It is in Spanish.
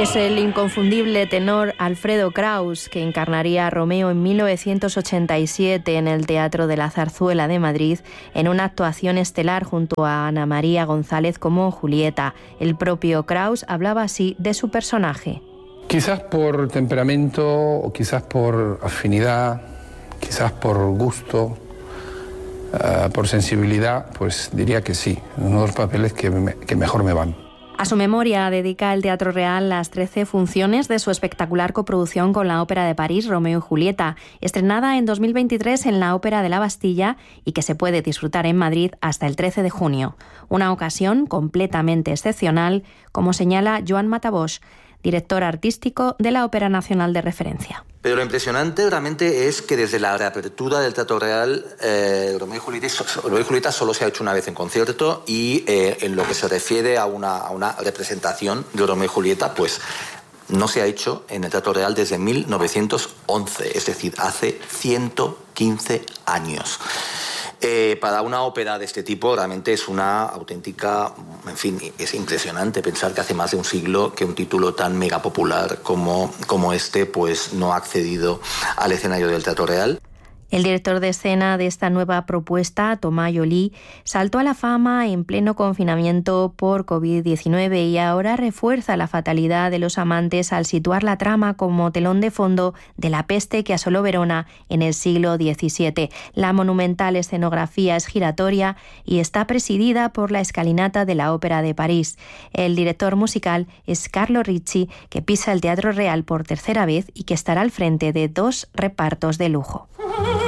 Es el inconfundible tenor Alfredo Kraus, que encarnaría a Romeo en 1987 en el Teatro de la Zarzuela de Madrid, en una actuación estelar junto a Ana María González como Julieta. El propio Kraus hablaba así de su personaje. Quizás por temperamento, o quizás por afinidad, quizás por gusto, por sensibilidad, pues diría que sí, uno de los papeles que mejor me van. A su memoria dedica el Teatro Real las 13 funciones de su espectacular coproducción con la Ópera de París, Romeo y Julieta, estrenada en 2023 en la Ópera de la Bastilla y que se puede disfrutar en Madrid hasta el 13 de junio. Una ocasión completamente excepcional, como señala Joan Matabosch, director artístico de la Ópera Nacional de Referencia. Pero lo impresionante realmente es que desde la reapertura del Teatro Real, Romeo y Julieta solo se ha hecho una vez en concierto y en lo que se refiere a una representación de Romeo y Julieta, pues no se ha hecho en el Teatro Real desde 1911, es decir, hace 115 años. Para una ópera de este tipo realmente es una auténtica, en fin, es impresionante pensar que hace más de un siglo que un título tan mega popular como este pues no ha accedido al escenario del Teatro Real. El director de escena de esta nueva propuesta, Thomas Joly, saltó a la fama en pleno confinamiento por COVID-19 y ahora refuerza la fatalidad de los amantes al situar la trama como telón de fondo de la peste que asoló Verona en el siglo XVII. La monumental escenografía es giratoria y está presidida por la escalinata de la Ópera de París. El director musical es Carlo Ricci, que pisa el Teatro Real por tercera vez y que estará al frente de 2 repartos de lujo.